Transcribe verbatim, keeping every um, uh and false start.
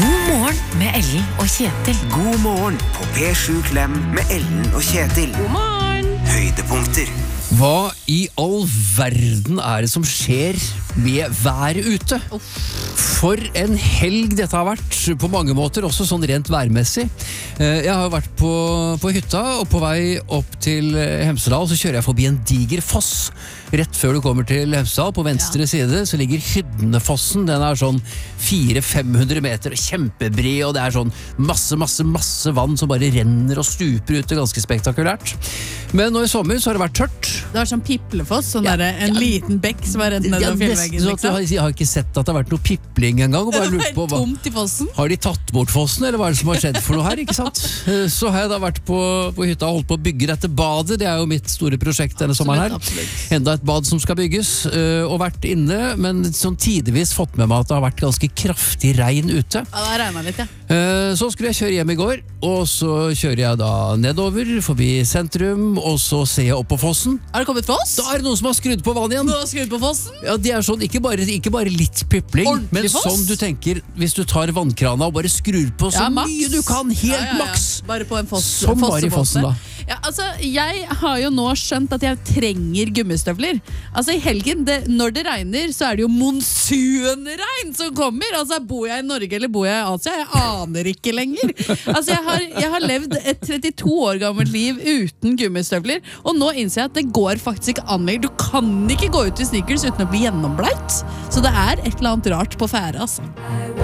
God morgen med Ellen og Kjetil. God morgen på P sju Klem med Ellen og Kjetil. God morgen. Høydepunkter. Hva i all verden er det som skjer med været ute? For en helg dette har vært, på mange måter, også sånn rent værmessig. Jeg har vært på, på hytta, og på vei opp til Hemsedal så kjører jeg forbi en diger foss. Rett før du kommer til Hemsedal, på venstre side, så ligger Hydnefossen. Den er sånn fire til fem hundre meter, kjempebred, og det er sånn masse, masse, masse vann som bare renner og stuper ut. Det er ganske spektakulært. Men nå i sommer så har det vært tørt. Det var sånn Piplefoss, sånn Ja, der, en ja, liten bekk som var rett ned Ja, over fjellveggen. nesten sånn at du har, jeg har ikke sett at det har vært noe pipling en gang. Og bare Det lurt på var hva, tomt i fossen. har de tatt bort fossen, eller hva er det som har skjedd for noe her, ikke sant? Eh, Så har jeg da vært på, på hytta og holdt på å bygge dette badet. Det er jo mitt store prosjekt denne sommeren her. absolutt. Enda et bad som skal bygges, eh, og vært inne, men sånn tidvis fått med meg at det har vært ganske kraftig regn ute. Ja, det regnet litt, ja. Eh, Så skulle jeg kjøre hjem i går, og så kjører jeg da nedover, forbi sentrum, og så ser jeg opp på fossen. Har det kommet foss? Da er det noen som har skrudd på vann igjen. Nå har skrudd på fossen? Ja, det er sånn, ikke bare, ikke bare litt pipling, Ordentlig men foss? sånn du tenker, hvis du tar vannkrana og bare skrur på så Ja, maks. mye du kan, helt Ja, ja, ja. maks. Bare på en foss. Som var i fossen da. Ja, altså, jeg har jo nå skjønt at jeg trenger gummistøvler. Altså, i helgen, det, når det regner, så er det jo monsunregn som kommer. Altså, bor jeg i Norge eller bor jeg i Asia? Jeg aner ikke lenger. Altså, jeg har, jeg har levd et trettito år gammelt liv uten gummistøvler, og nå innser jeg at det går faktisk ikke an lenger. Du kan ikke gå ut i sneakers uten å bli gjennomblaut. Så det er et eller annet rart på fære, altså.